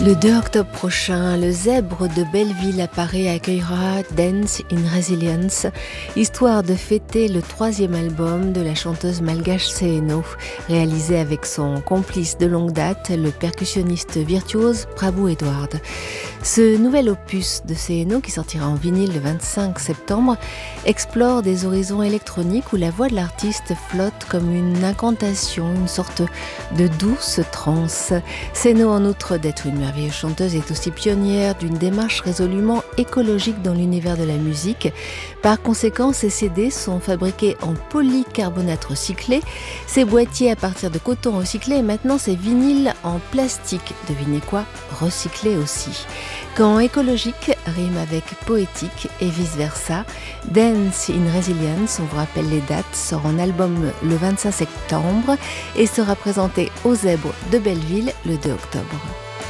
Le 2 octobre prochain, le Zèbre de Belleville à Paris accueillera Dance in Resilience, histoire de fêter le 3e album de la chanteuse malgache Seeno, réalisé avec son complice de longue date, le percussionniste virtuose Prabhu Edward. Ce nouvel opus de Seeno, qui sortira en vinyle le 25 septembre, explore des horizons électroniques où la voix de l'artiste flotte comme une incantation, une sorte de douce transe. Seeno, en outre d'être une merveilleuse chanteuse, est aussi pionnière d'une démarche résolument écologique dans l'univers de la musique. Par conséquent, ses CD sont fabriqués en polycarbonate recyclé, ses boîtiers à partir de coton recyclé et maintenant ses vinyles en plastique, devinez quoi, recyclé aussi. Quand écologique rime avec poétique et vice-versa, Dance in Resilience, on vous rappelle les dates, sort en album le 25 septembre et sera présenté au Zèbre de Belleville le 2 octobre.